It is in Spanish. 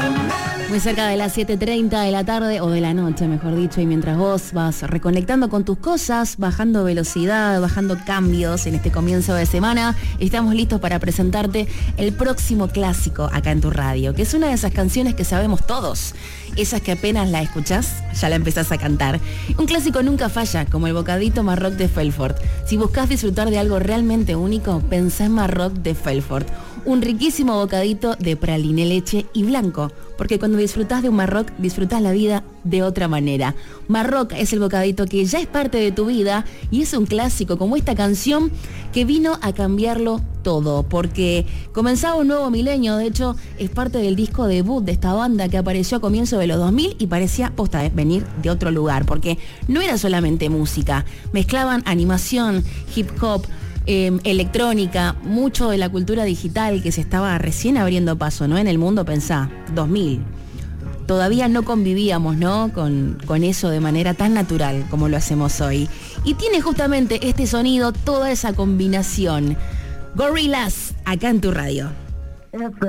Muy cerca de las 7:30 de la tarde, o de la noche, mejor dicho, y mientras vos vas reconectando con tus cosas, bajando velocidad, bajando cambios en este comienzo de semana, estamos listos para presentarte el próximo clásico acá en tu radio, que es una de esas canciones que sabemos todos, esas que apenas la escuchás, ya la empezás a cantar. Un clásico nunca falla, como el bocadito Marroc de Felfort. Si buscas disfrutar de algo realmente único, pensá en Marroc de Felfort. Un riquísimo bocadito de praliné, leche y blanco, porque cuando disfrutás de un Marroc, disfrutás la vida de otra manera. Marroc es el bocadito que ya es parte de tu vida y es un clásico como esta canción que vino a cambiarlo todo, porque comenzaba un nuevo milenio. De hecho, es parte del disco debut de esta banda que apareció a comienzos de los 2000 y parecía posta venir de otro lugar, porque no era solamente música, mezclaban animación, hip hop, electrónica, mucho de la cultura digital que se estaba recién abriendo paso, ¿no? En el mundo, pensá, 2000. Todavía no convivíamos, ¿no? Con eso de manera tan natural como lo hacemos hoy. Y tiene justamente este sonido, toda esa combinación. Gorillaz, acá en tu radio.